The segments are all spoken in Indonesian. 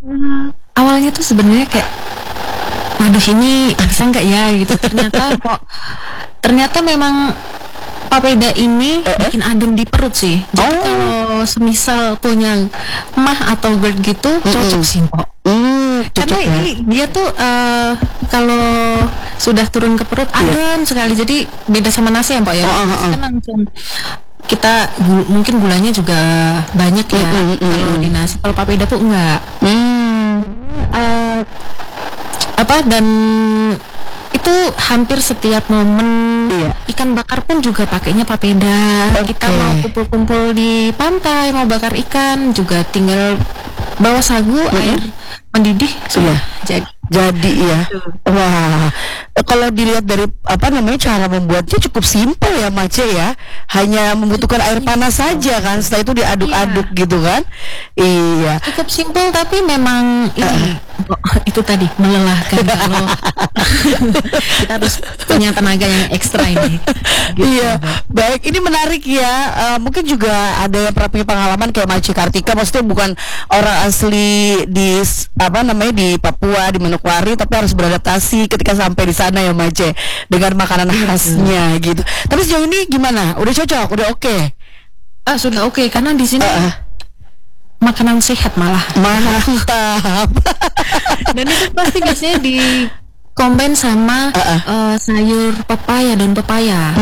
Awalnya tuh sebenarnya kayak, waduh ini bisa nggak ya gitu. Ternyata memang papeda ini bikin adem di perut sih. Jadi kalau semisal punya mah atau GERD gitu cocok sih Mpok. Karena ini dia tuh kalau sudah turun ke perut adem sekali. Jadi beda sama nasi ya Mpok ya. Kan langsung kita mungkin gulanya juga banyak ya kalau di nasi. Kalau papeda tuh enggak. Dan itu hampir setiap momen ikan bakar pun juga pakainya papeda. Kita mau kumpul-kumpul di pantai mau bakar ikan juga tinggal bawa sagu, air mendidih sudah jadi ya. Wah, kalau dilihat dari cara membuatnya cukup simpel ya Mace ya, hanya membutuhkan air panas saja kan, setelah itu diaduk-aduk gitu kan. Iya, cukup simpel tapi memang itu tadi melelahkan. Kalau kita harus punya tenaga yang ekstra ini gitu. Iya, baik, ini menarik ya. Mungkin juga ada yang pernah punya pengalaman kayak Mace Kartika, maksudnya bukan orang asli di di Papua, di Manokwari, tapi harus beradaptasi ketika sampai di sana ya Mace, dengan makanan khasnya gitu. Tapi sejauh ini gimana? Udah cocok? Udah oke? Sudah oke, karena di sini makanan sehat malah. Mantap. Dan itu pasti biasanya di combine sama sayur pepaya, daun pepaya.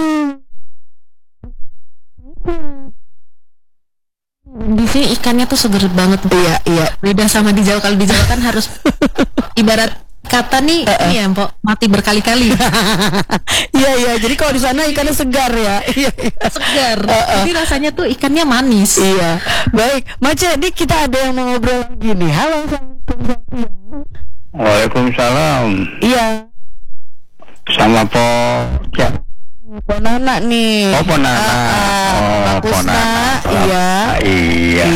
Di sini ikannya tuh seger banget. Iya. Beda sama di Jawa. Kalau di Jawa kan harus ibarat kata nih, ini ya Mpok, mati berkali-kali. Iya. Jadi kalau di sana ikannya segar ya. Iya. Segar. Jadi rasanya tuh ikannya manis. Iya. Baik, Mace, ini kita ada yang mau ngobrol lagi nih. Halo. Waalaikumsalam. Iya. Sama Po. Ponana nih. Oh, Ponana. Ponana. Iya. Iya.